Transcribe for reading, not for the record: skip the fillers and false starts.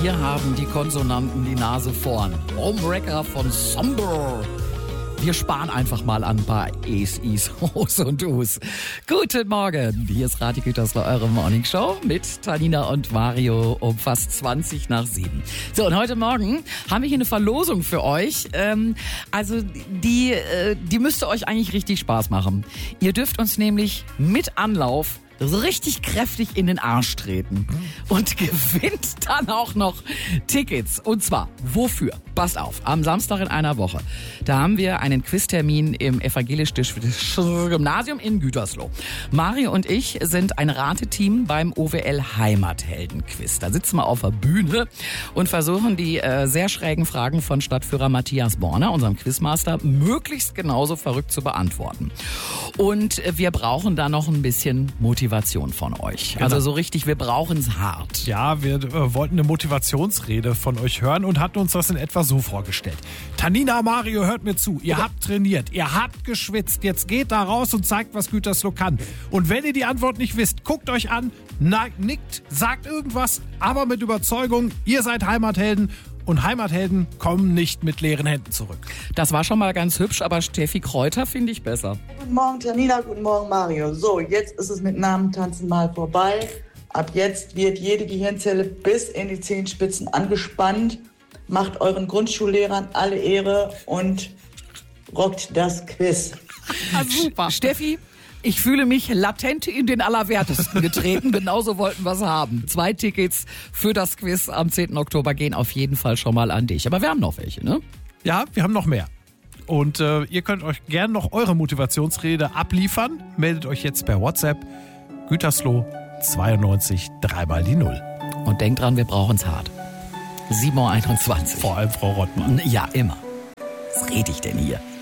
wir haben die Konsonanten die Nase vorn. Homewrecker von Somber. Wir sparen einfach mal an ein paar E's, I's, O's und U's. Guten Morgen, hier ist Radio Gütersloh, eure Morningshow mit Tanina und Mario um fast 7:20. So, und heute Morgen haben wir hier eine Verlosung für euch. Die müsste euch eigentlich richtig Spaß machen. Ihr dürft uns nämlich mit Anlauf so richtig kräftig in den Arsch treten und gewinnt dann auch noch Tickets. Und zwar, wofür? Passt auf, am Samstag in einer Woche, da haben wir einen Quiztermin im Evangelisch-Distriktischen Gymnasium in Gütersloh. Mario und ich sind ein Rateteam beim OWL Heimathelden-Quiz. Da sitzen wir auf der Bühne und versuchen die sehr schrägen Fragen von Stadtführer Matthias Borner, unserem Quizmaster, möglichst genauso verrückt zu beantworten. Und wir brauchen da noch ein bisschen Motivation von euch. Genau. Also so richtig, wir brauchen es hart. Ja, wir wollten eine Motivationsrede von euch hören und hatten uns das in etwa so vorgestellt. Tanina, Mario, hört mir zu. Ihr habt trainiert, ihr habt geschwitzt. Jetzt geht da raus und zeigt, was Gütersloh kann. Und wenn ihr die Antwort nicht wisst, guckt euch an, nickt, sagt irgendwas, aber mit Überzeugung, ihr seid Heimathelden. Und Heimathelden kommen nicht mit leeren Händen zurück. Das war schon mal ganz hübsch, aber Steffi Kräuter finde ich besser. Guten Morgen, Tanina, guten Morgen, Mario. So, jetzt ist es mit Namentanzen mal vorbei. Ab jetzt wird jede Gehirnzelle bis in die Zehenspitzen angespannt. Macht euren Grundschullehrern alle Ehre und rockt das Quiz. Super. Steffi, ich fühle mich latent in den Allerwertesten getreten. Genauso wollten wir es haben. 2 Tickets für das Quiz am 10. Oktober gehen auf jeden Fall schon mal an dich. Aber wir haben noch welche, ne? Ja, wir haben noch mehr. Und ihr könnt euch gern noch eure Motivationsrede abliefern. Meldet euch jetzt per WhatsApp Gütersloh 92 3 die 0. Und denkt dran, wir brauchen es hart. 7:21 Uhr. Vor allem Frau Rottmann. Ja, immer. Was rede ich denn hier?